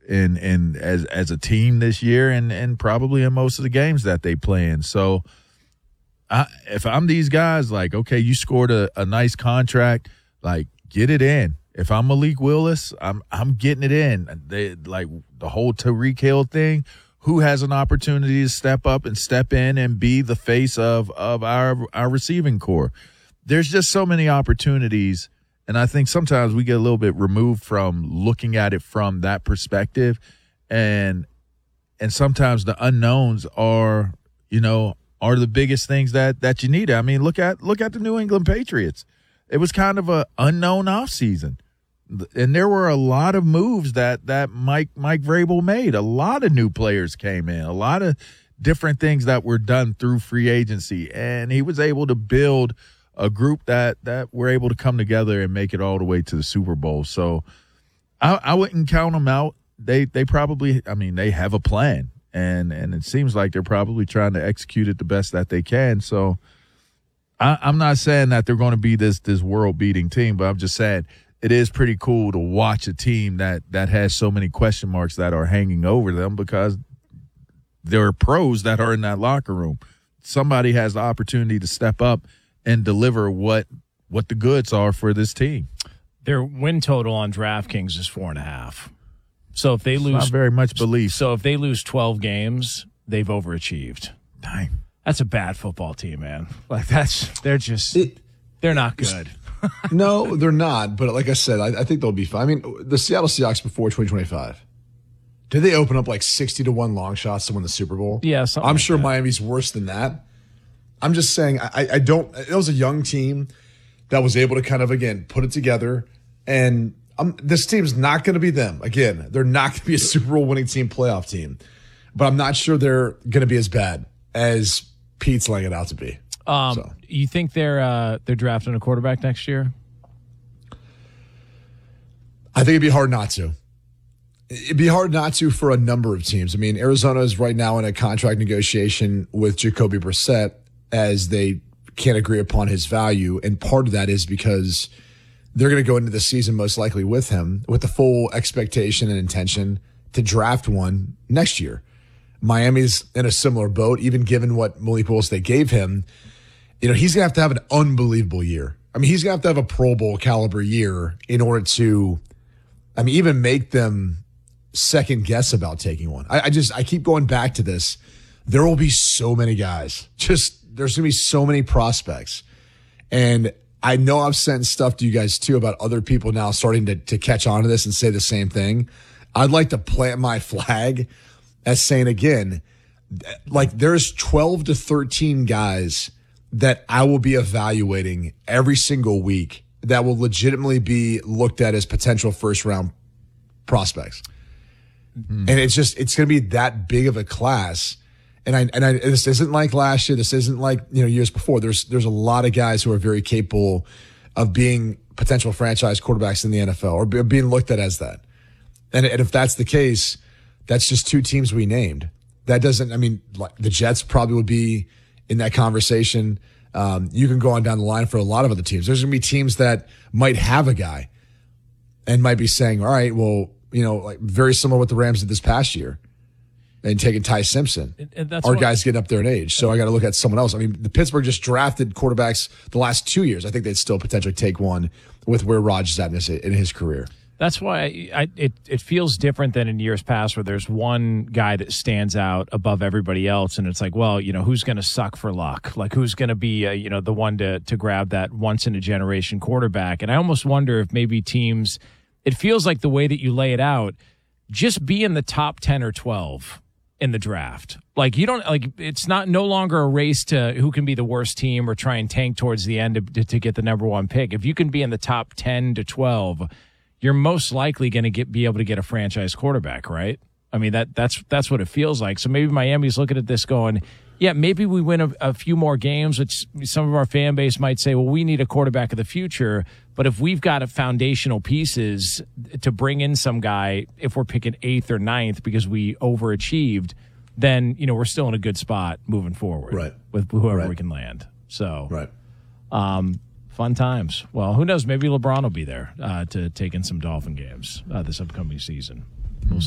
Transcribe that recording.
in as a team this year, and probably in most of the games that they play in. So if I'm these guys, like, okay, you scored a nice contract, like, get it in. If I'm Malik Willis, I'm getting it in. They, like the whole Tyreek Hill thing, who has an opportunity to step up and step in and be the face of our receiving core? There's just so many opportunities, and I think sometimes we get a little bit removed from looking at it from that perspective, and sometimes the unknowns are the biggest things that you need. I mean, look at the New England Patriots. It was kind of an unknown offseason. And there were a lot of moves that Mike Vrabel made. A lot of new players came in, a lot of different things that were done through free agency. And he was able to build a group that were able to come together and make it all the way to the Super Bowl. So I wouldn't count them out. They probably, they have a plan. And it seems like they're probably trying to execute it the best that they can. So I'm not saying that they're going to be this world-beating team, but I'm just saying it is pretty cool to watch a team that has so many question marks that are hanging over them, because there are pros that are in that locker room. Somebody has the opportunity to step up and deliver what the goods are for this team. Their win total on DraftKings is 4.5. So if they lose, not very much belief. So if they lose 12 games, they've overachieved. Dang. That's a bad football team, man. Like they're not good. No, they're not. But like I said, I think they'll be fine. I mean, the Seattle Seahawks before 2025, did they open up like 60-1 long shots to win the Super Bowl? Yeah, I'm sure Miami's worse than that. I'm just saying, I don't. It was a young team that was able to kind of, again, put it together. And this team's not going to be them. Again, they're not going to be a Super Bowl winning team, playoff team. But I'm not sure they're going to be as bad as Pete's laying it out to be. You think they're drafting a quarterback next year? I think it'd be hard not to. It'd be hard not to for a number of teams. I mean, Arizona is right now in a contract negotiation with Jacoby Brissett, as they can't agree upon his value. And part of that is because they're going to go into the season most likely with him with the full expectation and intention to draft one next year. Miami's in a similar boat, even given what Malik Willis they gave him. He's going to have an unbelievable year. I mean, he's going to have a Pro Bowl caliber year in order to, even make them second guess about taking one. I keep going back to this. There will be so many guys. There's going to be so many prospects. And I know I've sent stuff to you guys too about other people now starting to catch on to this and say the same thing. I'd like to plant my flag as saying again, like there's 12 to 13 guys that I will be evaluating every single week that will legitimately be looked at as potential first round prospects. Mm-hmm. And it's going to be that big of a class. And this isn't like last year. This isn't like, years before. There's a lot of guys who are very capable of being potential franchise quarterbacks in the NFL or being looked at as that. And if that's the case, that's just two teams we named. That doesn't, the Jets probably would be in that conversation. You can go on down the line for a lot of other teams. There's going to be teams that might have a guy and might be saying, all right, well, like very similar what the Rams did this past year and taking Ty Simpson. Our guys getting up there in age. So I got to look at someone else. The Pittsburgh just drafted quarterbacks the last 2 years. I think they'd still potentially take one with where Rodgers is at in his career. That's why it feels different than in years past where there's one guy that stands out above everybody else, and it's like, well, who's going to suck for luck? Like, who's going to be, the one to grab that once-in-a-generation quarterback? And I almost wonder if maybe teams, it feels like the way that you lay it out, just be in the top 10 or 12 in the draft. Like, you don't, like, it's no longer a race to who can be the worst team or try and tank towards the end to get the number one pick. If you can be in the top 10 to 12, you're most likely going to be able to get a franchise quarterback, right? That's what it feels like. So maybe Miami's looking at this going, yeah, maybe we win a few more games, which some of our fan base might say, well, we need a quarterback of the future. But if we've got foundational pieces to bring in some guy, if we're picking 8th or 9th because we overachieved, then, we're still in a good spot moving forward, right, with whoever we can land. So, right. Fun times. Well, who knows? Maybe LeBron will be there to take in some Dolphin games this upcoming season.